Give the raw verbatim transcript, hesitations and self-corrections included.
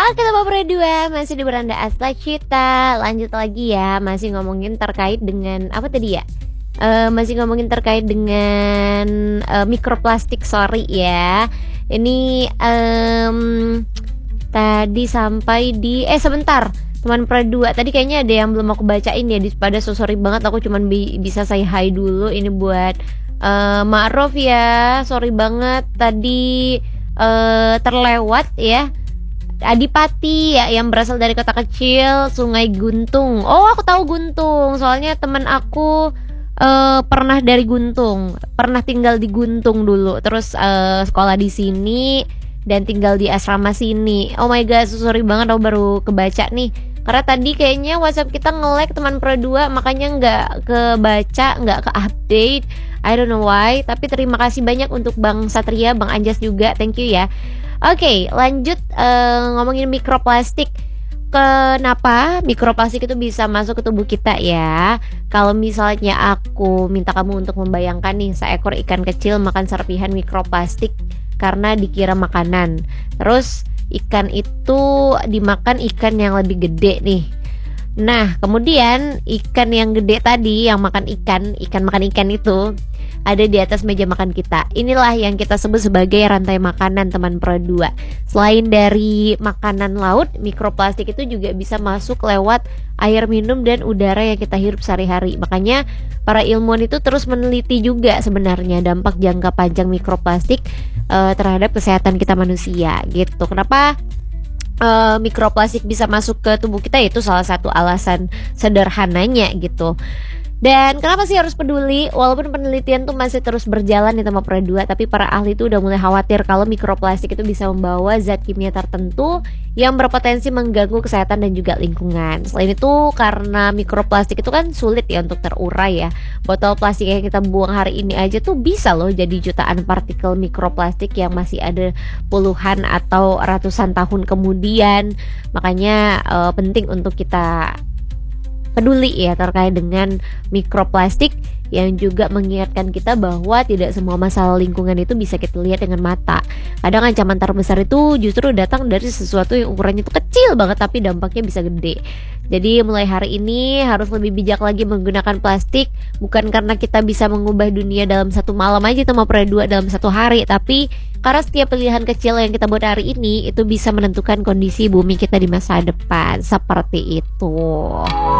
Oke Sobat Pro dua, masih di Beranda Asla Cita. Lanjut lagi ya, masih ngomongin terkait dengan apa tadi ya? Uh, masih ngomongin terkait dengan uh, mikroplastik, sorry ya. Ini um, tadi sampai di eh sebentar teman Pro dua, tadi kayaknya ada yang belum aku bacain ya. Di pada so sorry banget, aku cuman bi bisa say hi dulu. Ini buat uh, Ma'ruf ya, sorry banget tadi uh, terlewat ya. Adipati ya, yang berasal dari kota kecil Sungai Guntung. Oh, aku tahu Guntung, soalnya teman aku uh, pernah dari Guntung, pernah tinggal di Guntung dulu, terus uh, sekolah di sini dan tinggal di asrama sini. Oh my god, so sorry banget, aku baru kebaca nih. Karena tadi kayaknya WhatsApp kita nge-lag teman Pro dua, makanya nggak kebaca, nggak ke-update. I don't know why, tapi terima kasih banyak untuk Bang Satria, Bang Anjas juga, thank you ya. Oke, okay, lanjut uh, ngomongin mikroplastik. Kenapa mikroplastik itu bisa masuk ke tubuh kita ya? Kalau misalnya aku minta kamu untuk membayangkan nih, seekor ikan kecil makan serpihan mikroplastik karena dikira makanan. Terus ikan itu dimakan ikan yang lebih gede nih. Nah, kemudian ikan yang gede tadi, yang makan ikan, ikan makan ikan itu ada di atas meja makan kita. Inilah yang kita sebut sebagai rantai makanan teman Pro dua. Selain dari makanan laut, mikroplastik itu juga bisa masuk lewat air minum dan udara yang kita hirup sehari-hari. Makanya para ilmuwan itu terus meneliti juga sebenarnya dampak jangka panjang mikroplastik uh, terhadap kesehatan kita manusia gitu. Kenapa Uh, mikroplastik bisa masuk ke tubuh kita? Itu salah satu alasan sederhananya gitu. Dan kenapa sih harus peduli? Walaupun penelitian tuh masih terus berjalan di teman Pro dua, tapi para ahli itu udah mulai khawatir kalau mikroplastik itu bisa membawa zat kimia tertentu yang berpotensi mengganggu kesehatan dan juga lingkungan. Selain itu, karena mikroplastik itu kan sulit ya untuk terurai ya. Botol plastik yang kita buang hari ini aja tuh bisa loh jadi jutaan partikel mikroplastik yang masih ada puluhan atau ratusan tahun kemudian. Makanya uh, penting untuk kita peduli ya terkait dengan mikroplastik, yang juga mengingatkan kita bahwa tidak semua masalah lingkungan itu bisa kita lihat dengan mata. Kadang ancaman terbesar itu justru datang dari sesuatu yang ukurannya itu kecil banget tapi dampaknya bisa gede. Jadi mulai hari ini harus lebih bijak lagi menggunakan plastik, bukan karena kita bisa mengubah dunia dalam satu malam aja sama Pro dua dalam satu hari, tapi karena setiap pilihan kecil yang kita buat hari ini itu bisa menentukan kondisi bumi kita di masa depan. Seperti itu.